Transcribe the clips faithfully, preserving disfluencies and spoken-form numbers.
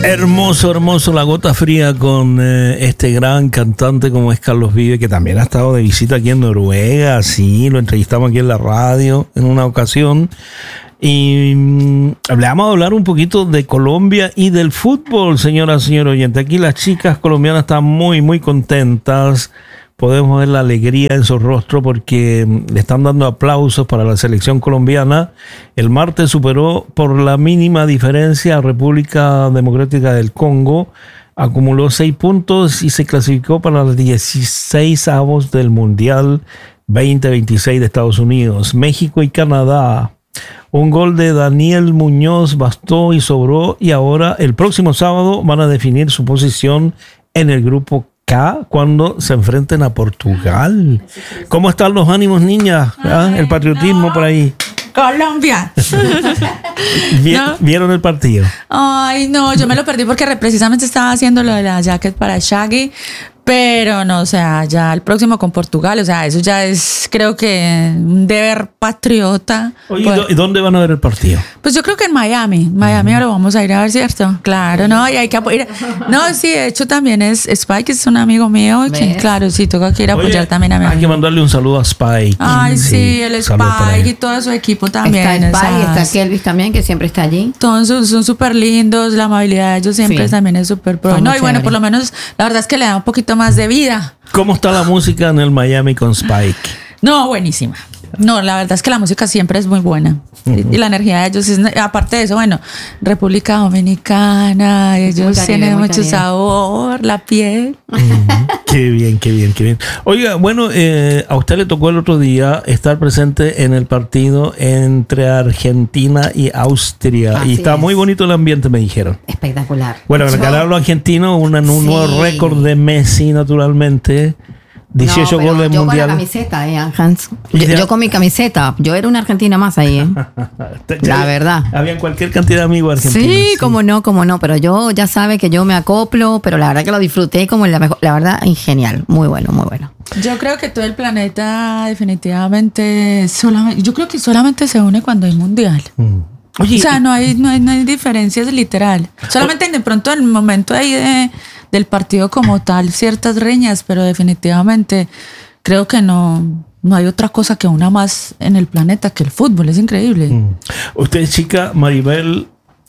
Hermoso, hermoso, La Gota Fría con eh, este gran cantante como es Carlos Vives, que también ha estado de visita aquí en Noruega. Sí, lo entrevistamos aquí en la radio en una ocasión. Y mm, le vamos a hablar un poquito de Colombia y del fútbol, señoras y señores oyentes. Aquí las chicas colombianas están muy, muy contentas. Podemos ver la alegría en su rostro porque le están dando aplausos para la selección colombiana. El martes superó por la mínima diferencia a República Democrática del Congo. Acumuló seis puntos y se clasificó para los dieciséis avos del Mundial veinte veintiséis de Estados Unidos. México y Canadá. Un gol de Daniel Muñoz bastó y sobró, y ahora el próximo sábado van a definir su posición en el grupo K cuando se enfrenten a Portugal. ¿Cómo están los ánimos, niñas? ¿Ah? El patriotismo no. Por ahí. Colombia. ¿No? ¿Vieron el partido? Ay, no, yo me lo perdí porque precisamente estaba haciendo lo de la jacket para Shaggy. Pero no, o sea, ya el próximo con Portugal, o sea, eso ya es, creo que un deber patriota. Oye, pues, ¿y dónde van a ver el partido? Pues yo creo que en Miami, Miami uh-huh. Lo vamos a ir a ver, ¿cierto? Claro, no, y hay que apoyar. No, sí, de hecho también es Spike, es un amigo mío, que, claro, sí, toca que ir a apoyar. Oye, también a mi amigo. Hay que mandarle un saludo a Spike. Ay, sí, sí, el Spike y todo su equipo también. Está Spike, está Kelvis también, que siempre está allí. Todos son súper lindos, la amabilidad de ellos siempre sí. También es súper pro. No, y bueno, por lo menos, la verdad es que le da un poquito más de vida. ¿Cómo está la música en el Miami con Spike? No, buenísima. No, la verdad es que la música siempre es muy buena. Uh-huh. Y la energía de ellos es, aparte de eso, bueno, República Dominicana, ellos caribe, tienen mucho caribe. Sabor, la piel. Uh-huh. Qué bien, qué bien, qué bien. Oiga, bueno, eh, a usted le tocó el otro día estar presente en el partido entre Argentina y Austria. Así y está es. Muy bonito el ambiente, me dijeron. Espectacular. Bueno, el ganarlo argentino, un, un sí. nuevo récord de Messi, naturalmente. dieciocho no, goles yo mundial. Con la camiseta, eh, Hans. Yo, yo con mi camiseta. Yo era una argentina más ahí, eh. La verdad. Había cualquier cantidad de amigos argentinos. Sí, sí, como no, como no. Pero yo ya sabe que yo me acoplo, pero la verdad que lo disfruté como la mejor. La verdad, genial. Muy bueno, muy bueno. Yo creo que todo el planeta definitivamente solamente, yo creo que solamente se une cuando hay mundial. Mm. Oye, o sea, no hay, no hay, no hay diferencias literal. Solamente de pronto en el momento ahí de, del partido como tal, ciertas riñas, pero definitivamente creo que no, no hay otra cosa que una más en el planeta que el fútbol. Es increíble. Mm. Usted, chica, Maribel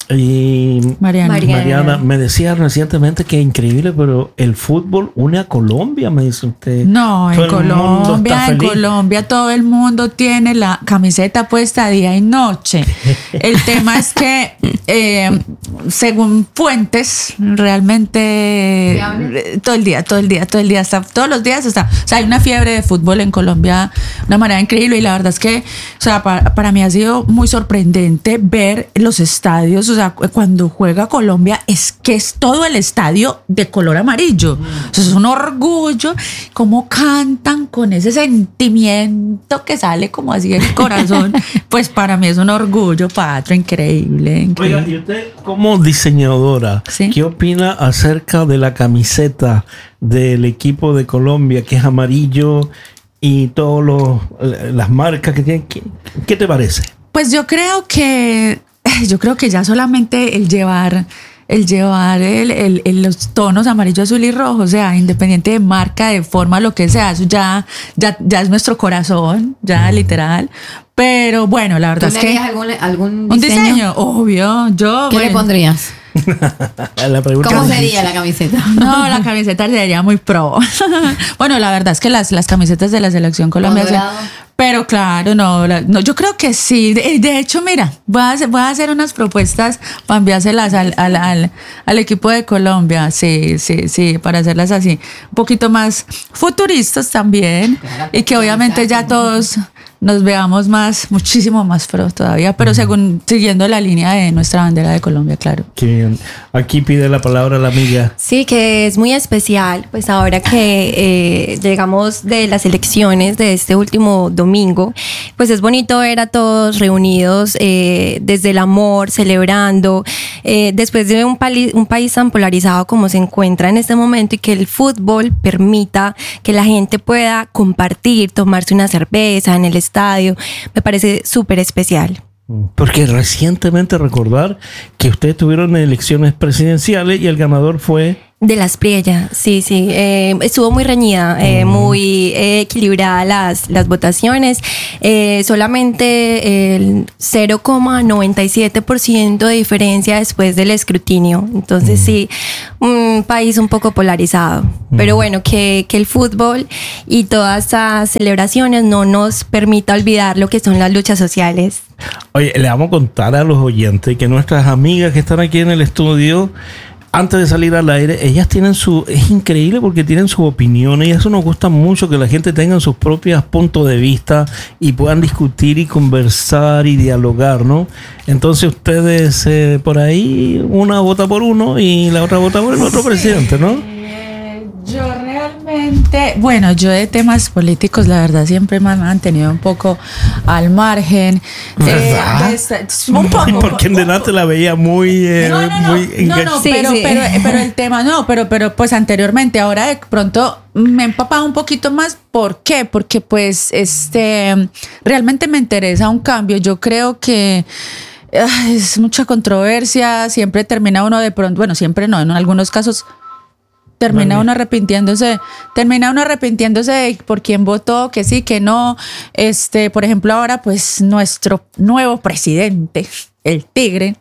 y Mariana. Mariana. Mariana, me decía recientemente que increíble, pero el fútbol une a Colombia, me dice usted. No, en Colombia, en Colombia todo el mundo tiene la camiseta puesta día y noche. El tema es que, eh, según fuentes, realmente todo el día, todo el día, todo el día, hasta, todos los días está. O sea, hay una fiebre de fútbol en Colombia, una manera increíble, y la verdad es que, o sea, para, para mí ha sido muy sorprendente ver los estadios. O sea, cuando juega Colombia es que es todo el estadio de color amarillo. Mm. O sea, es un orgullo. Cómo cantan con ese sentimiento que sale como así del corazón. Pues para mí es un orgullo, patrio, increíble, increíble. Oiga, y usted como diseñadora, ¿sí? ¿Qué opina acerca de la camiseta del equipo de Colombia, que es amarillo, y todas las marcas que tiene? ¿Qué, qué te parece? Pues yo creo que Yo creo que ya solamente el llevar, el llevar el, el, el, los tonos amarillo, azul y rojo, o sea, independiente de marca, de forma, lo que sea, eso ya, ya, ya es nuestro corazón, ya mm. literal. Pero bueno, la verdad ¿Tú es que... algún, algún un diseño? diseño, obvio. Yo, ¿Qué bueno, le pondrías? La ¿Cómo sería la camiseta? No, la camiseta sería muy pro. Bueno, la verdad es que las, las camisetas de la selección colombiana. Pero claro, no, la, no, yo creo que sí. De, de hecho, mira, voy a, hacer, voy a hacer unas propuestas para enviárselas al, al, al, al equipo de Colombia. Sí, sí, sí, para hacerlas así. Un poquito más futuristas también. Claro, y que obviamente ya todos nos veamos más, muchísimo más pro todavía, pero según siguiendo la línea de nuestra bandera de Colombia, claro. Qué bien. Aquí pide la palabra la amiga. Sí, que es muy especial, pues ahora que eh, llegamos de las elecciones de este último domingo, pues es bonito ver a todos reunidos eh, desde el amor, celebrando, eh, después de un, pali- un país tan polarizado como se encuentra en este momento, y que el fútbol permita que la gente pueda compartir, tomarse una cerveza en el estadio, me parece súper especial. Porque recientemente recordar que ustedes tuvieron elecciones presidenciales y el ganador fue... De las Priella, sí, sí. Eh, estuvo muy reñida, eh, muy eh, equilibrada las, las votaciones. Eh, solamente el cero coma noventa y siete por ciento de diferencia después del escrutinio. Entonces, mm. sí, un país un poco polarizado. Mm. Pero bueno, que, que el fútbol y todas estas celebraciones no nos permita olvidar lo que son las luchas sociales. Oye, le vamos a contar a los oyentes que nuestras amigas que están aquí en el estudio, antes de salir al aire, ellas tienen su... Es increíble porque tienen sus opiniones y eso nos gusta mucho, que la gente tenga sus propios puntos de vista y puedan discutir y conversar y dialogar, ¿no? Entonces ustedes eh, por ahí, una vota por uno y la otra vota por el otro sí. presidente, ¿no? Eh, yo realmente... Bueno, yo de temas políticos, la verdad, siempre me han mantenido un poco al margen. ¿Verdad? Eh, de, un poco. Porque en delante la veía muy... Eh, no, no, no, muy no, no, sí, pero, sí. Pero, pero el tema no, pero, pero pues anteriormente, ahora de pronto me he empapado un poquito más. ¿Por qué? Porque pues este realmente me interesa un cambio. Yo creo que ay, es mucha controversia, siempre termina uno de pronto, bueno, siempre no, en algunos casos termina uno arrepintiéndose, termina uno arrepintiéndose de por quién votó, que sí, que no. Este, por ejemplo, ahora, pues, nuestro nuevo presidente, el Tigre,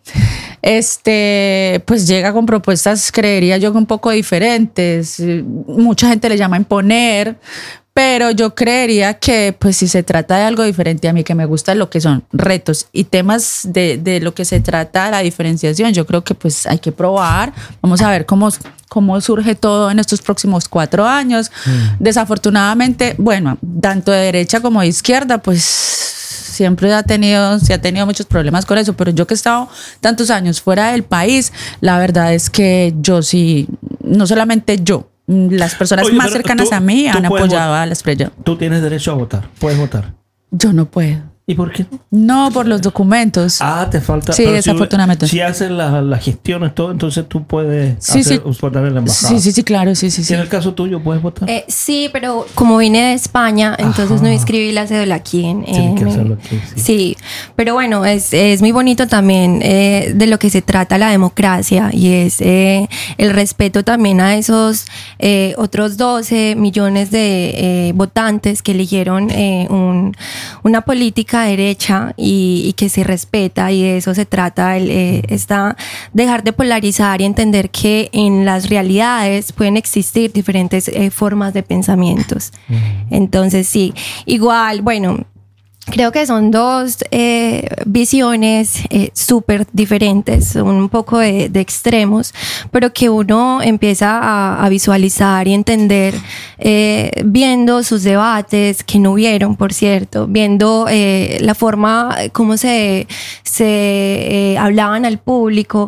este, pues llega con propuestas, creería yo, un poco diferentes. Mucha gente le llama imponer, pero yo creería que, pues, si se trata de algo diferente, a mí que me gusta lo que son retos y temas de, de lo que se trata, la diferenciación, yo creo que, pues, hay que probar. Vamos a ver cómo, cómo surge todo en estos próximos cuatro años. Mm. Desafortunadamente, bueno, tanto de derecha como de izquierda, pues, siempre ha tenido, se ha tenido muchos problemas con eso, pero yo que he estado tantos años fuera del país, la verdad es que yo sí, no solamente yo, las personas Oye, más cercanas tú, a mí han apoyado a la Espriella. Tú tienes derecho a votar, puedes votar. Yo no puedo. ¿Y por qué? No, por los documentos. Ah, te falta. Sí, desafortunadamente. Si, si haces la, las gestiones, todo, entonces tú puedes sí, hacer, sí. votar en la embajada. Sí, sí, sí, claro, sí, sí. ¿Y en el caso tuyo puedes votar? Eh, sí, pero como vine de España, entonces Ajá. no inscribí la cédula aquí. En, Tienes que en, hacerlo aquí, sí. Sí, pero bueno, es, es muy bonito también eh, de lo que se trata la democracia y es eh, el respeto también a esos eh, otros doce millones de eh, votantes que eligieron eh, un, una política derecha y, y que se respeta, y de eso se trata el, eh, está dejar de polarizar y entender que en las realidades pueden existir diferentes eh, formas de pensamientos. Mm. Entonces sí, igual, bueno, creo que son dos eh, visiones eh, súper diferentes, son un poco de, de extremos, pero que uno empieza a, a visualizar y entender eh, viendo sus debates, que no hubieron, por cierto, viendo eh, la forma como se, se eh, hablaban al público.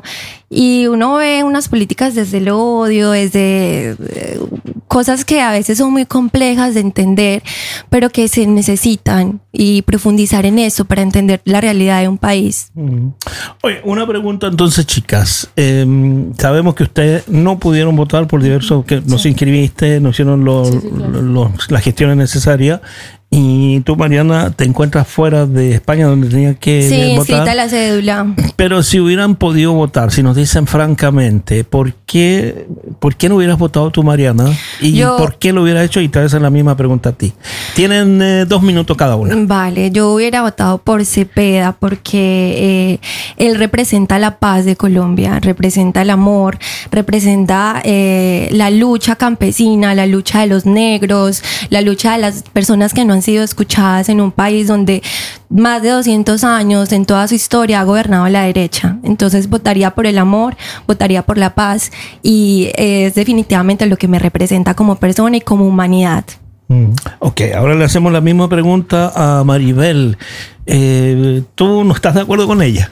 Y uno ve unas políticas desde el odio, desde eh, cosas que a veces son muy complejas de entender, pero que se necesitan, y profundizar en eso para entender la realidad de un país. Mm. Oye, una pregunta entonces, chicas. Eh, sabemos que ustedes no pudieron votar por diversos, que no se inscribiste, no hicieron los, sí, sí, claro. los, las gestiones necesarias. Y tú, Mariana, te encuentras fuera de España donde tenías que sí, votar. Sí, necesita la cédula. Pero si hubieran podido votar, si nos dicen francamente, ¿por qué, ¿por qué no hubieras votado tú, Mariana? ¿Y yo, por qué lo hubieras hecho? Y te voy a hacer la misma pregunta a ti. Tienen eh, dos minutos cada una. Vale, yo hubiera votado por Cepeda porque eh, él representa la paz de Colombia, representa el amor, representa eh, la lucha campesina, la lucha de los negros, la lucha de las personas que no han sido escuchadas en un país donde más de doscientos años en toda su historia ha gobernado la derecha. Entonces votaría por el amor, votaría por la paz, y es definitivamente lo que me representa como persona y como humanidad. Mm. Ok, ahora le hacemos la misma pregunta a Maribel. Eh, ¿Tú no estás de acuerdo con ella?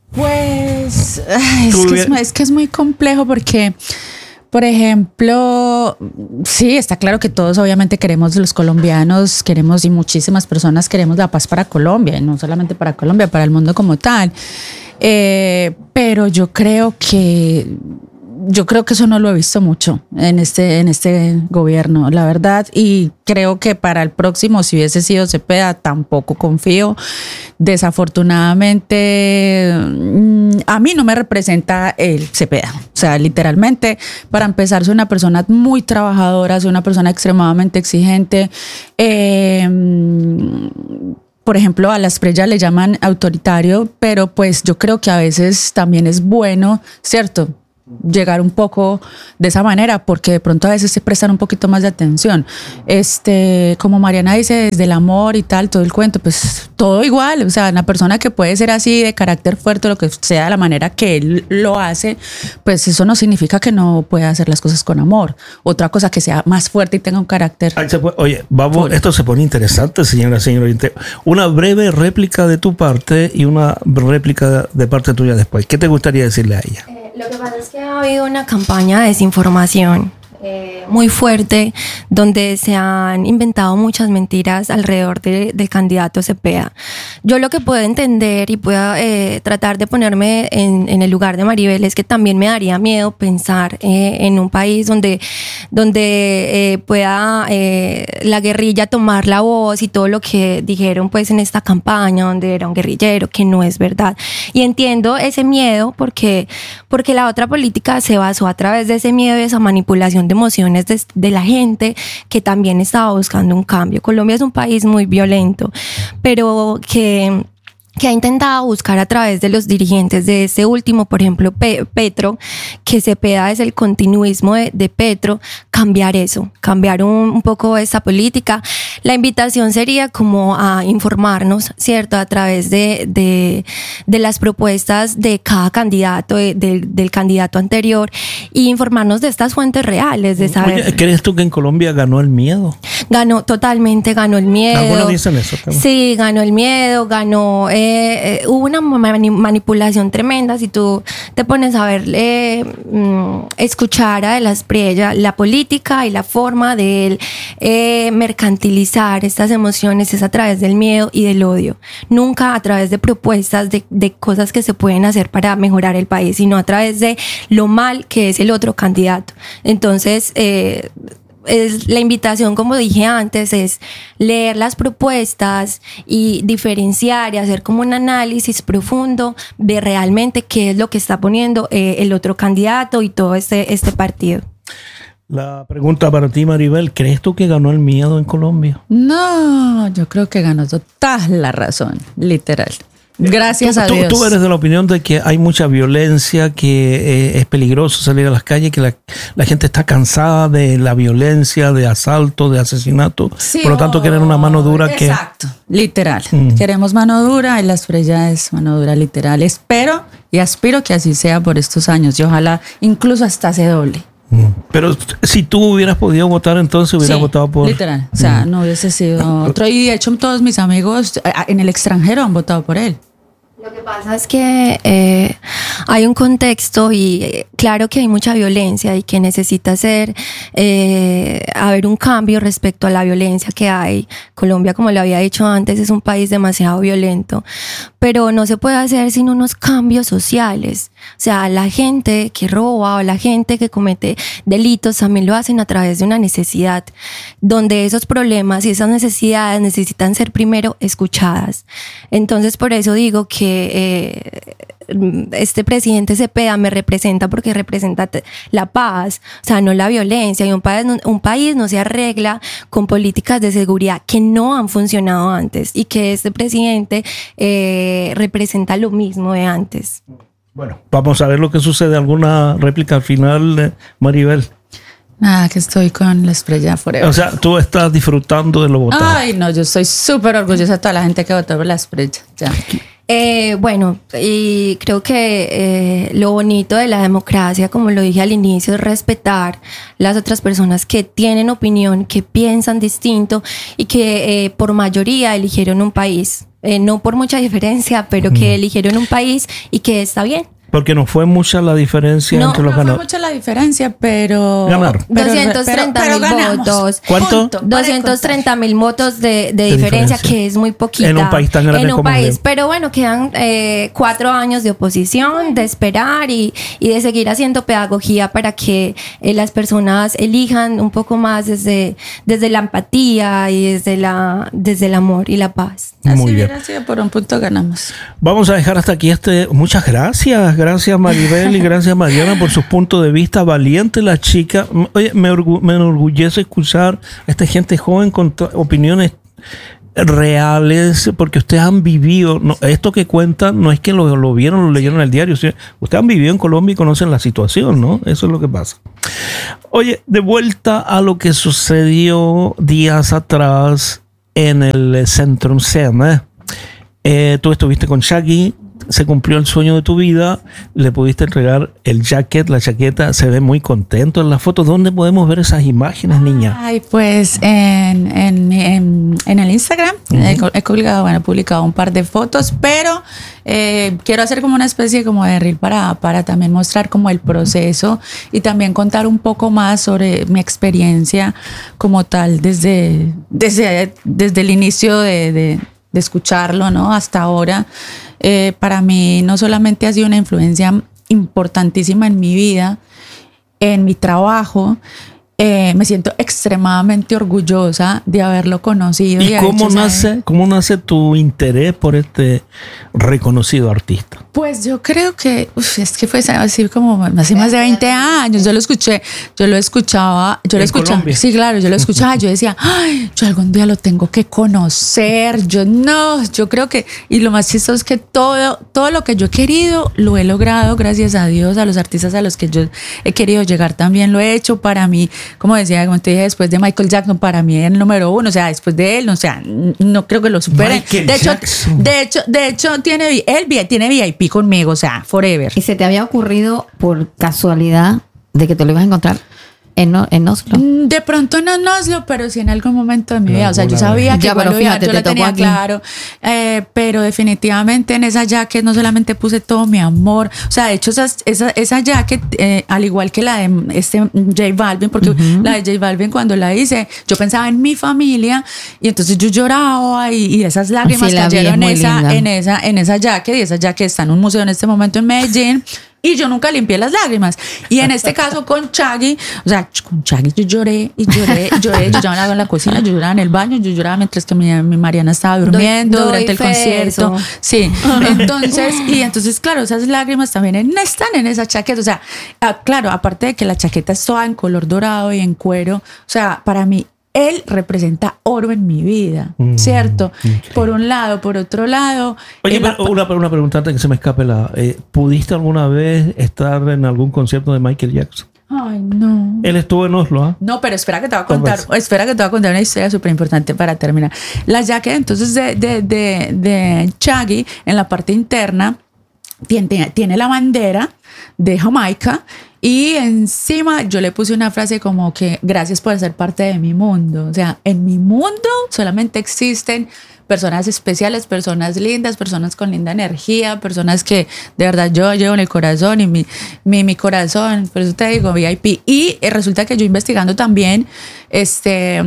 Pues ay, es, que es, es que es muy complejo porque, por ejemplo, sí, está claro que todos obviamente queremos, los colombianos queremos, y muchísimas personas queremos la paz para Colombia, y no solamente para Colombia, para el mundo como tal. Eh, pero yo creo que yo creo que eso no lo he visto mucho en este, en este gobierno, la verdad, y creo que para el próximo, si hubiese sido Cepeda, tampoco confío. Desafortunadamente, a mí no me representa el Cepeda. O sea, literalmente, para empezar, soy una persona muy trabajadora, soy una persona extremadamente exigente. Eh, Por ejemplo, a la Asprilla le llaman autoritario, pero pues yo creo que a veces también es bueno, ¿cierto?, llegar un poco de esa manera, porque de pronto a veces se prestan un poquito más de atención. Este, como Mariana dice, desde el amor y tal, todo el cuento, pues todo igual. O sea, una persona que puede ser así, de carácter fuerte, lo que sea, de la manera que él lo hace, pues eso no significa que no pueda hacer las cosas con amor. Otra cosa, que sea más fuerte y tenga un carácter. Oye, vamos, fuerte. Esto se pone interesante, señora, señora. Una breve réplica de tu parte y una réplica de parte tuya después. ¿Qué te gustaría decirle a ella? Lo que pasa es que ha habido una campaña de desinformación eh, muy fuerte, donde se han inventado muchas mentiras alrededor de, del candidato Cepeda. Yo lo que puedo entender y puedo eh, tratar de ponerme en, en el lugar de Maribel es que también me daría miedo pensar eh, en un país donde, donde eh, pueda eh, la guerrilla tomar la voz y todo lo que dijeron pues en esta campaña, donde era un guerrillero, que no es verdad. Y entiendo ese miedo porque, porque la otra política se basó a través de ese miedo y esa manipulación de emociones de, de la gente que también estaba buscando un cambio. Colombia es un país muy violento, pero que... que ha intentado buscar a través de los dirigentes de este último, por ejemplo, Pe- Petro, que Cepeda es el continuismo de, de Petro, cambiar eso, cambiar un, un poco esa política. La invitación sería como a informarnos, ¿cierto?, a través de, de, de las propuestas de cada candidato, de, de, del candidato anterior, y informarnos de estas fuentes reales, de saber... Oye, ¿crees tú que en Colombia ganó el miedo? Ganó, totalmente ganó el miedo. Algunos dicen eso también. Sí, ganó el miedo, ganó... Eh, Eh, eh, hubo una mani- manipulación tremenda. Si tú te pones a ver, eh, mm, escuchar a De la Asprilla, la política y la forma de él eh, mercantilizar estas emociones es a través del miedo y del odio, nunca a través de propuestas de, de cosas que se pueden hacer para mejorar el país, sino a través de lo mal que es el otro candidato. Entonces, eh, es la invitación, como dije antes, es leer las propuestas y diferenciar y hacer como un análisis profundo de realmente qué es lo que está poniendo eh, el otro candidato y todo este, este partido. La pregunta para ti, Maribel, ¿crees tú que ganó el miedo en Colombia? No, yo creo que ganó total la razón, literal. Gracias tú, a tú, Dios. Tú eres de la opinión de que hay mucha violencia, que eh, es peligroso salir a las calles, que la, la gente está cansada de la violencia, de asalto, de asesinato. Sí, por lo tanto, quieren una mano dura. Exacto, que... Exacto, literal. Mm. Queremos mano dura y la Asprilla es mano dura literal. Espero y aspiro que así sea por estos años y ojalá incluso hasta se doble. Pero si tú hubieras podido votar, entonces hubieras sí, votado por... literal, o sea, no hubiese sido otro. Y de hecho todos mis amigos en el extranjero han votado por él. Lo que pasa es que eh, hay un contexto y eh, claro que hay mucha violencia y que necesita ser eh, haber un cambio respecto a la violencia que hay. Colombia, como lo había dicho antes, es un país demasiado violento, pero no se puede hacer sin unos cambios sociales. O sea, la gente que roba o la gente que comete delitos también lo hacen a través de una necesidad, donde esos problemas y esas necesidades necesitan ser primero escuchadas. Entonces, por eso digo que Eh, este presidente Cepeda me representa porque representa la paz, o sea, no la violencia, y un país, un país no se arregla con políticas de seguridad que no han funcionado antes, y que este presidente eh, representa lo mismo de antes. Bueno, vamos a ver lo que sucede. ¿Alguna réplica al final, Maribel? Nada, que estoy con la Asprilla forever. O sea, tú estás disfrutando de lo votado. Ay, no, yo estoy súper orgullosa de toda la gente que votó por la Asprilla. Ya. Eh, bueno, y creo que eh, lo bonito de la democracia, como lo dije al inicio, es respetar las otras personas que tienen opinión, que piensan distinto y que eh, por mayoría eligieron un país, eh, no por mucha diferencia, pero que eligieron un país y que está bien. Porque no fue mucha la diferencia no, entre los no ganadores. No fue mucha la diferencia, pero... Ganaron. Pero, doscientos treinta mil votos. ¿Cuánto? doscientos treinta mil votos de, de, de diferencia, diferencia, que es muy poquita. En un país tan grande en un como país. el... Pero bueno, quedan eh, cuatro años de oposición, de esperar y, y de seguir haciendo pedagogía para que eh, las personas elijan un poco más desde, desde la empatía y desde, la, desde el amor y la paz. Muy Así bien. hubiera sido, por un punto ganamos. Vamos a dejar hasta aquí este. Muchas gracias, gracias Maribel y gracias Mariana por sus puntos de vista. Valiente la chica. Oye, me, orgu me enorgullece escuchar a esta gente joven con opiniones reales, porque ustedes han vivido, no, esto que cuentan no es que lo, lo vieron, lo leyeron en el diario, sino, ustedes han vivido en Colombia y conocen la situación, ¿no? Eso es lo que pasa. Oye, de vuelta a lo que sucedió días atrás en el Centrum Sena. Eh, tú estuviste con Shaggy, se cumplió el sueño de tu vida, le pudiste entregar el jacket, la chaqueta, se ve muy contento en la foto. ¿Dónde podemos ver esas imágenes, niña? Ay, pues en, en, en, en el Instagram uh-huh. he, he publicado, bueno, he publicado un par de fotos, pero eh, quiero hacer como una especie como de reel para, para también mostrar como el proceso y también contar un poco más sobre mi experiencia como tal desde, desde, desde el inicio de, de, de escucharlo, ¿no? Hasta ahora. Eh, para mí no solamente ha sido una influencia importantísima en mi vida, en mi trabajo, eh, me siento extremadamente orgullosa de haberlo conocido. ¿Y, y cómo, nace, cómo nace tu interés por este reconocido artista? Pues yo creo que uf, es que fue así como hace más de veinte años. Yo lo escuché, yo lo escuchaba, yo lo escuchaba. Colombia. Sí, claro, yo lo escuchaba. Yo decía, ay, yo algún día lo tengo que conocer. Yo no, yo creo que, y lo más chistoso es que todo, todo lo que yo he querido lo he logrado, gracias a Dios, a los artistas a los que yo he querido llegar también lo he hecho. Para mí, como decía, como te dije, después de Michael Jackson, para mí es el número uno. O sea, después de él, o sea, no creo que lo supere. De hecho, de hecho, de hecho, tiene él tiene V I P conmigo, o sea, forever. ¿Y se te había ocurrido por casualidad de que te lo ibas a encontrar en, en Oslo? De pronto no en Oslo, pero sí en algún momento de mi vida. O sea, yo sabía que ya, igual pero fíjate, yo lo tenía aquí. claro. Eh, pero definitivamente en esa jacket no solamente puse todo mi amor. O sea, de hecho, esa, esa, esa jacket, eh, al igual que la de este J Balvin, porque uh-huh. la de J Balvin cuando la hice, yo pensaba en mi familia y entonces yo lloraba y, y esas lágrimas sí, cayeron en esa, en, esa, en esa jacket. Y esa jacket está en un museo en este momento en Medellín. Y yo nunca limpié las lágrimas. Y en este caso con Shaggy, o sea, con Shaggy yo lloré y lloré, lloré. Yo lloraba en la cocina, yo lloraba en el baño, yo lloraba mientras que mi, mi Mariana estaba durmiendo doy, doy durante el concierto. Eso. Sí, entonces, y entonces, claro, esas lágrimas también están en esa chaqueta. O sea, claro, aparte de que la chaqueta es toda en color dorado y en cuero, o sea, para mí, él representa oro en mi vida, mm, ¿cierto? Okay. Por un lado, por otro lado... Oye, pero una, una pregunta antes que se me escape la... Eh, ¿Pudiste alguna vez estar en algún concierto de Michael Jackson? Ay, no. Él estuvo en Oslo, ¿eh? No, pero espera que te voy a contar, espera que te voy a contar una historia súper importante para terminar. La jacket entonces de, de, de, de Shaggy en la parte interna tiene, tiene la bandera de Jamaica. Y encima yo le puse una frase como que gracias por ser parte de mi mundo. O sea, en mi mundo solamente existen personas especiales, personas lindas, personas con linda energía, personas que de verdad yo llevo en el corazón y mi, mi, mi corazón, por eso te digo V I P. Y resulta que yo investigando también este,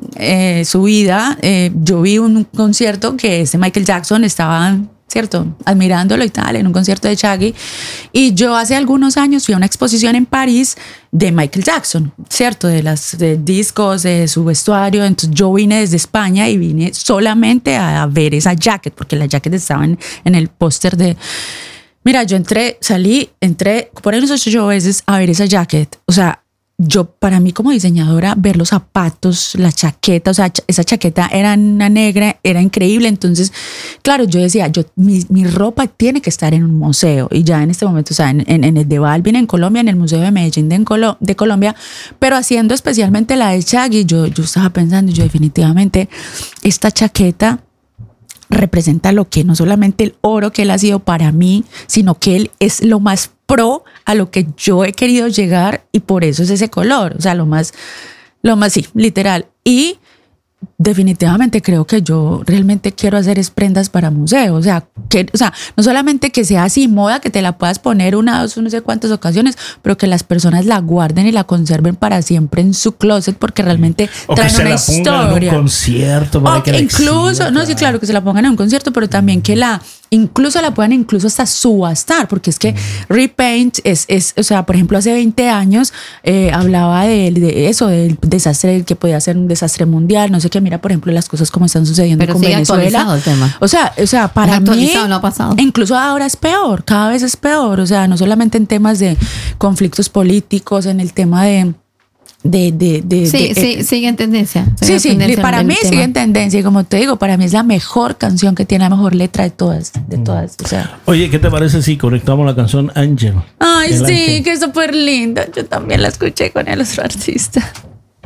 eh, su vida, eh, yo vi un concierto que ese Michael Jackson estaba... ¿cierto? Admirándolo y tal, en un concierto de Shaggy. Y yo hace algunos años fui a una exposición en París de Michael Jackson, ¿cierto? De las de discos, de su vestuario. Entonces yo vine desde España y vine solamente a ver esa jacket, porque la jacket estaba en, en el póster de... Mira, yo entré, salí, entré por ahí unos ocho veces a ver esa jacket. O sea, yo, para mí como diseñadora, ver los zapatos, la chaqueta, o sea, esa chaqueta era una negra, era increíble. Entonces, claro, yo decía, yo mi, mi ropa tiene que estar en un museo. Y ya en este momento, o sea, en, en, en el de Balvin en Colombia, en el Museo de Medellín de, en Colo, de Colombia, pero haciendo especialmente la de Shaggy, yo, yo estaba pensando, yo definitivamente, esta chaqueta representa lo que no solamente el oro que él ha sido para mí, sino que él es lo más pro a lo que yo he querido llegar y por eso es ese color, o sea, lo más, lo más, sí, literal. Y definitivamente creo que yo realmente quiero hacer es prendas para museos, o sea, que, o sea, no solamente que sea así moda, que te la puedas poner una, dos, no sé cuántas ocasiones, pero que las personas la guarden y la conserven para siempre en su closet, porque realmente o traen que una se la historia. pongan en un concierto para o que que incluso, exhiba, no, sí, claro, que se la pongan en un concierto, pero también que la incluso la puedan incluso hasta subastar, porque es que Repaint es, es o sea, por ejemplo, hace veinte años eh, hablaba de, de eso, del desastre, que podía ser un desastre mundial, no sé qué, mira, por ejemplo, las cosas como están sucediendo pero con sigue Venezuela. Actualizado el tema. O sea, o sea, para mí, no ha pasado. incluso ahora es peor, cada vez es peor, o sea, no solamente en temas de conflictos políticos, en el tema de De, de, de, sí, de, sí, eh, sigue en tendencia. Sí, sí, para mí sigue en tendencia y como te digo, para mí es la mejor canción que tiene la mejor letra de todas, de todas. O sea. Oye, ¿qué te parece si conectamos la canción Ángel? Ay, El sí, Ángel. que es súper linda. Yo también la escuché con el otro artista.